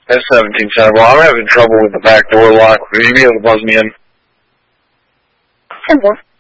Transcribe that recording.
That's 17 Center. Well, I'm having trouble with the back door lock. Will you be able to buzz me in? 10-4.